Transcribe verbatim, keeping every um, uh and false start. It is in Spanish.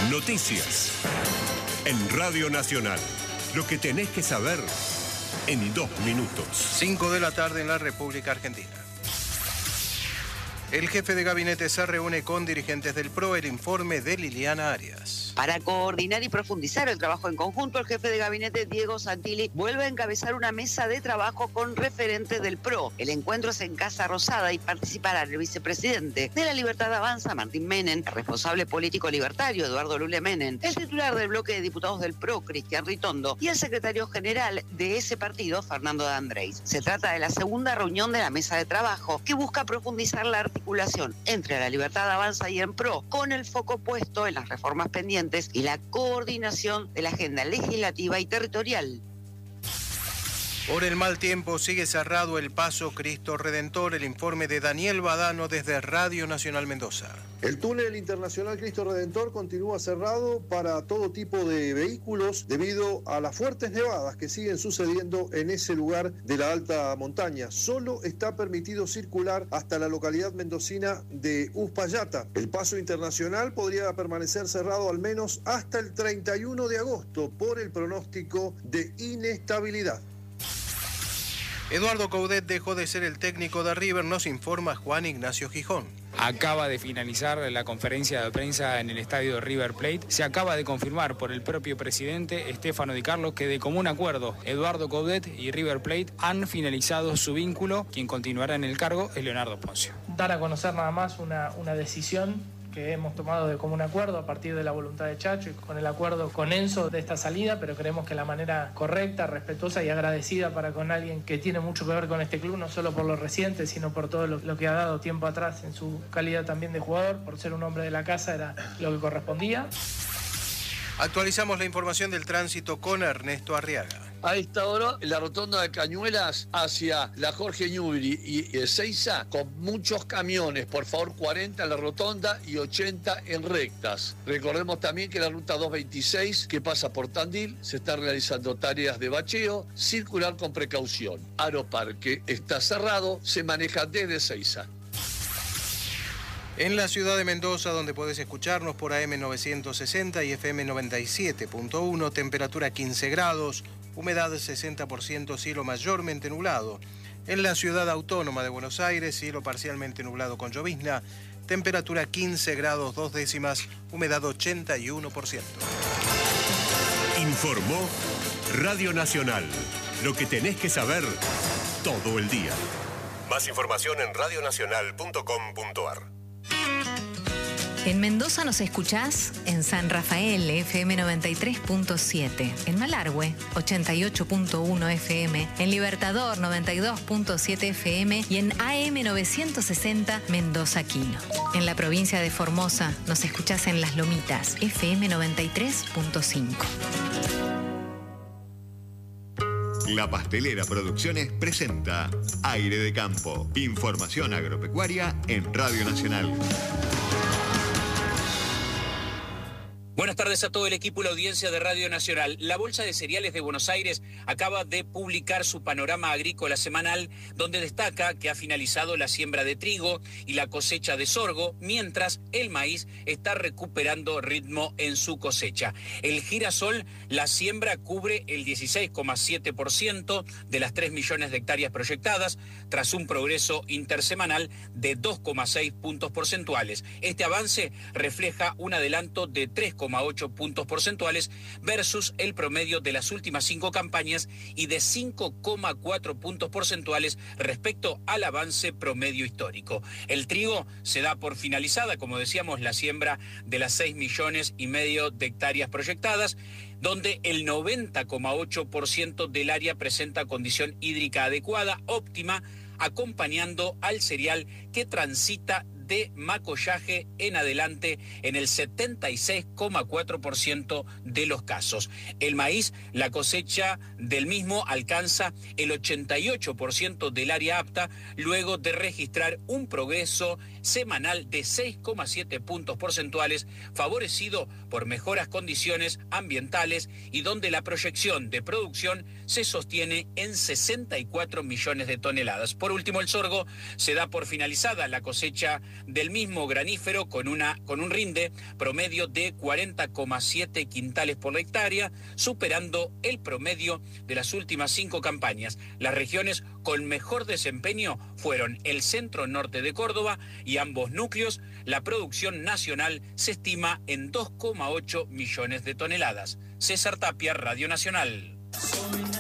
Noticias. En Radio Nacional. Lo que tenés que saber en dos minutos. cinco de la tarde en la República Argentina. El jefe de gabinete se reúne con dirigentes del P R O. El informe de Liliana Arias. Para coordinar y profundizar el trabajo en conjunto, el jefe de gabinete, Diego Santilli, vuelve a encabezar una mesa de trabajo con referentes del P R O. El encuentro es en Casa Rosada y participará el vicepresidente de La Libertad Avanza, Martín Menem, el responsable político libertario, Eduardo Lule Menem, el titular del bloque de diputados del P R O, Cristian Ritondo, y el secretario general de ese partido, Fernando de Andrés. Se trata de la segunda reunión de la mesa de trabajo que busca profundizar la articulación entre La Libertad Avanza y el P R O, con el foco puesto en las reformas pendientes y la coordinación de la agenda legislativa y territorial. Por el mal tiempo sigue cerrado el paso Cristo Redentor. El informe de Daniel Badano desde Radio Nacional Mendoza. El túnel internacional Cristo Redentor continúa cerrado para todo tipo de vehículos debido a las fuertes nevadas que siguen sucediendo en ese lugar de la alta montaña. Solo está permitido circular hasta la localidad mendocina de Uspallata. El paso internacional podría permanecer cerrado al menos hasta el treinta y uno de agosto por el pronóstico de inestabilidad. Eduardo Coudet dejó de ser el técnico de River, nos informa Juan Ignacio Gijón. Acaba de finalizar la conferencia de prensa en el estadio de River Plate. Se acaba de confirmar por el propio presidente, Stefano Di Carlo, que de común acuerdo, Eduardo Coudet y River Plate han finalizado su vínculo. Quien continuará en el cargo es Leonardo Poncio. Dar a conocer nada más una, una decisión que hemos tomado de común acuerdo a partir de la voluntad de Chacho y con el acuerdo con Enzo de esta salida, pero creemos que la manera correcta, respetuosa y agradecida para con alguien que tiene mucho que ver con este club, no solo por lo reciente, sino por todo lo, lo que ha dado tiempo atrás en su calidad también de jugador, por ser un hombre de la casa, era lo que correspondía. Actualizamos la información del tránsito con Ernesto Arriaga. A esta hora, la rotonda de Cañuelas hacia la Jorge Newbery y Ezeiza, con muchos camiones. Por favor, cuarenta en la rotonda y ochenta en rectas. Recordemos también que la ruta doscientos veintiséis, que pasa por Tandil, se están realizando tareas de bacheo. Circular con precaución. Aeroparque está cerrado, se maneja desde Ezeiza. En la ciudad de Mendoza, donde podés escucharnos por A M novecientos sesenta y F M noventa y siete punto uno, temperatura quince grados, humedad sesenta por ciento, cielo mayormente nublado. En la ciudad autónoma de Buenos Aires, cielo parcialmente nublado con llovizna, temperatura quince grados dos décimas, humedad ochenta y uno por ciento. Informó Radio Nacional. Lo que tenés que saber todo el día. Más información en radio nacional punto com punto a r. En Mendoza nos escuchás en San Rafael, F M noventa y tres punto siete, en Malargüe, ochenta y ocho punto uno F M, en Libertador, noventa y dos punto siete F M y en A M novecientos sesenta Mendoza Quino. En la provincia de Formosa nos escuchás en Las Lomitas, F M noventa y tres punto cinco. La Pastelera Producciones presenta Aire de Campo, información agropecuaria en Radio Nacional. Buenas tardes a todo el equipo y la audiencia de Radio Nacional. La Bolsa de Cereales de Buenos Aires acaba de publicar su panorama agrícola semanal, donde destaca que ha finalizado la siembra de trigo y la cosecha de sorgo, mientras el maíz está recuperando ritmo en su cosecha. El girasol, la siembra cubre el dieciséis coma siete por ciento de las tres millones de hectáreas proyectadas, tras un progreso intersemanal de dos coma seis puntos porcentuales. Este avance refleja un adelanto de tres coma ocho puntos porcentuales versus el promedio de las últimas cinco campañas y de cinco coma cuatro puntos porcentuales respecto al avance promedio histórico. El trigo se da por finalizada, como decíamos, la siembra de las seis millones y medio de hectáreas proyectadas, donde el noventa coma ocho por ciento del área presenta condición hídrica adecuada, óptima, acompañando al cereal que transita de macollaje en adelante en el setenta y seis coma cuatro por ciento de los casos. El maíz, la cosecha del mismo alcanza el ochenta y ocho por ciento del área apta, luego de registrar un progreso semanal de seis coma siete puntos porcentuales, favorecido por mejoras condiciones ambientales y donde la proyección de producción se sostiene en sesenta y cuatro millones de toneladas. Por último, el sorgo se da por finalizada la cosecha del mismo granífero con, una, con un rinde promedio de cuarenta coma siete quintales por la hectárea, superando el promedio de las últimas cinco campañas. Las regiones con mejor desempeño fueron el centro-norte de Córdoba y ambos núcleos. La producción nacional se estima en dos coma ocho millones de toneladas. César Tapia, Radio Nacional.